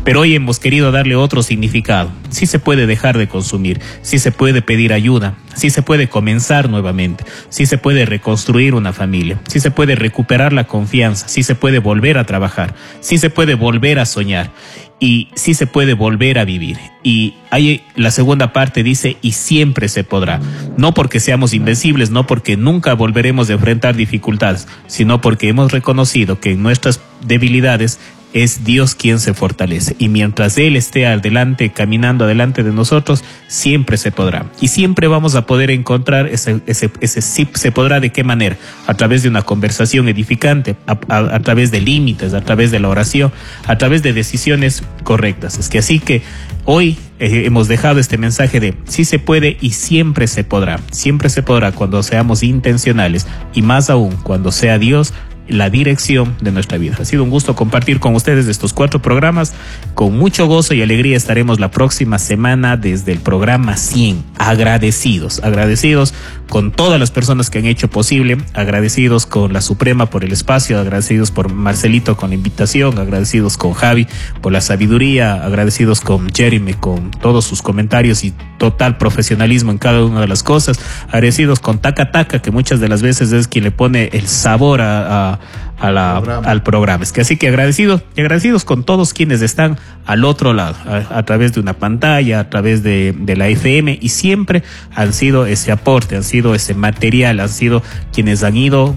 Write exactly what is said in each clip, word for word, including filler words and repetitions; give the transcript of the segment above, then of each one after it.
Pero hoy hemos querido darle otro significado. Sí se puede dejar de consumir, sí se puede pedir ayuda, sí se puede comenzar nuevamente, sí se puede reconstruir una familia, sí se puede recuperar la confianza, sí se puede volver a trabajar, sí se puede volver a soñar y sí se puede volver a vivir. Y ahí la segunda parte dice, y siempre se podrá. No porque seamos invencibles, no porque nunca volveremos a enfrentar dificultades, sino porque hemos reconocido que en nuestras debilidades es Dios quien se fortalece, y mientras Él esté adelante, caminando adelante de nosotros, siempre se podrá, y siempre vamos a poder encontrar ese, ese, ese sí se podrá. ¿De qué manera? A través de una conversación edificante, a, a, a través de límites, a través de la oración, a través de decisiones correctas. Es que así que hoy eh, hemos dejado este mensaje de sí se puede y siempre se podrá, siempre se podrá cuando seamos intencionales, y más aún cuando sea Dios la dirección de nuestra vida. Ha sido un gusto compartir con ustedes estos cuatro programas. Con mucho gozo y alegría estaremos la próxima semana desde el programa cien. Agradecidos, agradecidos con todas las personas que han hecho posible, agradecidos con la Suprema por el espacio, agradecidos por Marcelito con la invitación, agradecidos con Javi por la sabiduría, agradecidos con Jeremy con todos sus comentarios y total profesionalismo en cada una de las cosas, agradecidos con Taca Taca, que muchas de las veces es quien le pone el sabor a, a A la, programa. al programa. Es que así que agradecidos y agradecidos con todos quienes están al otro lado, a, a través de una pantalla, a través de, de la F M, y siempre han sido ese aporte, han sido ese material, han sido quienes han ido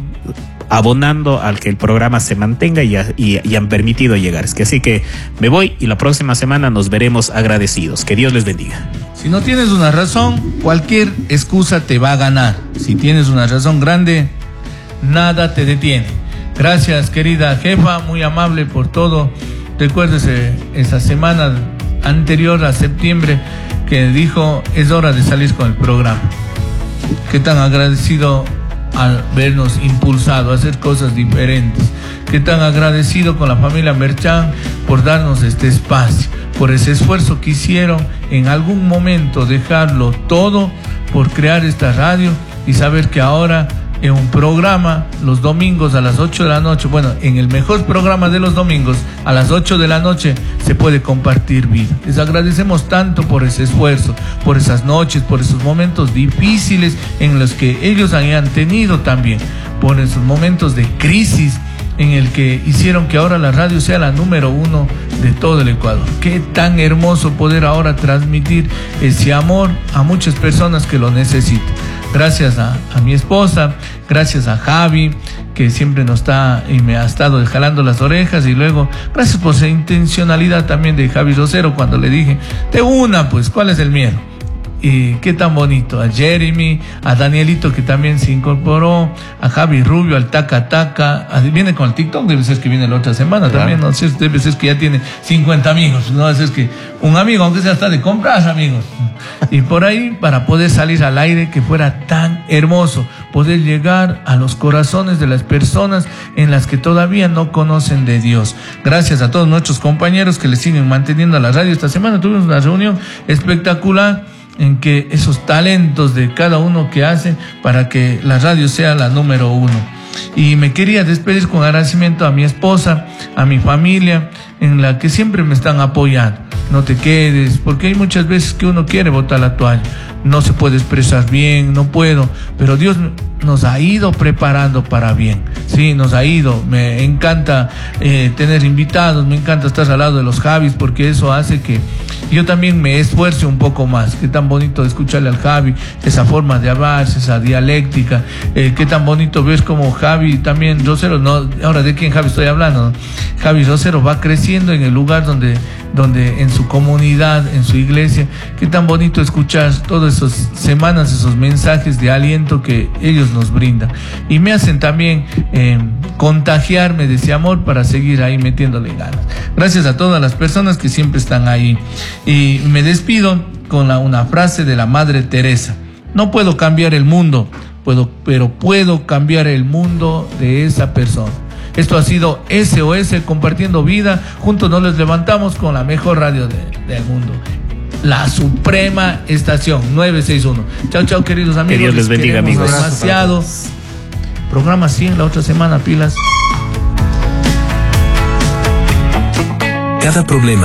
abonando al que el programa se mantenga y, a, y, y han permitido llegar. Es que así que me voy y la próxima semana nos veremos agradecidos. Que Dios les bendiga. Si no tienes una razón, cualquier excusa te va a ganar. Si tienes una razón grande, nada te detiene. Gracias, querida jefa, muy amable por todo. Recuérdese esa semana anterior a septiembre que dijo es hora de salir con el programa. Qué tan agradecido al vernos impulsado a hacer cosas diferentes. Qué tan agradecido con la familia Merchán por darnos este espacio, por ese esfuerzo que hicieron en algún momento dejarlo todo por crear esta radio y saber que ahora en un programa los domingos a las ocho de la noche, bueno, en el mejor programa de los domingos a las ocho de la noche se puede compartir vida. Les agradecemos tanto por ese esfuerzo, por esas noches, por esos momentos difíciles en los que ellos habían tenido también, por esos momentos de crisis en el que hicieron que ahora la radio sea la número uno de todo el Ecuador. Qué tan hermoso poder ahora transmitir ese amor a muchas personas que lo necesitan. Gracias a, a mi esposa, gracias a Javi, que siempre nos está y me ha estado jalando las orejas, y luego gracias por esa intencionalidad también de Javi Rosero cuando le dije, de una, pues, ¿cuál es el miedo? Y qué tan bonito, a Jeremy, a Danielito que también se incorporó, a Javi Rubio, al Taca Taca, a, viene con el TikTok, debe ser que viene la otra semana, claro. También, no sé, debe ser que ya tiene cincuenta amigos, no debe ser que un amigo, aunque sea hasta de compras amigos, y por ahí para poder salir al aire, que fuera tan hermoso, poder llegar a los corazones de las personas en las que todavía no conocen de Dios. Gracias a todos nuestros compañeros que le siguen manteniendo a la radio. Esta semana tuvimos una reunión espectacular en que esos talentos de cada uno que hacen para que la radio sea la número uno. Y me quería despedir con agradecimiento a mi esposa, a mi familia, en la que siempre me están apoyando. No te quedes, porque hay muchas veces que uno quiere botar la toalla, no se puede expresar bien, no puedo, pero Dios nos ha ido preparando para bien, sí, nos ha ido. Me encanta eh, tener invitados, me encanta estar al lado de los Javis, porque eso hace que yo también me esfuerce un poco más. Qué tan bonito escucharle al Javi, esa forma de hablar, esa dialéctica, eh, qué tan bonito ves como Javi también, Rosero, no, ahora de quién Javi estoy hablando, ¿no? Javi Rosero va creciendo en el lugar donde, donde en su comunidad, en su iglesia. Qué tan bonito escuchar todas esas semanas, esos mensajes de aliento que ellos nos brindan, y me hacen también eh, contagiarme de ese amor para seguir ahí metiéndole ganas. Gracias a todas las personas que siempre están ahí, y me despido con la, una frase de la Madre Teresa: no puedo cambiar el mundo, puedo, pero puedo cambiar el mundo de esa persona. Esto ha sido S O S Compartiendo Vida. Juntos nos les levantamos con la mejor radio de, del mundo, la Suprema Estación nueve seis uno. Chao, chao, queridos amigos. Que Dios les bendiga, amigos. Demasiado. Programa cien la otra semana, pilas. Cada problema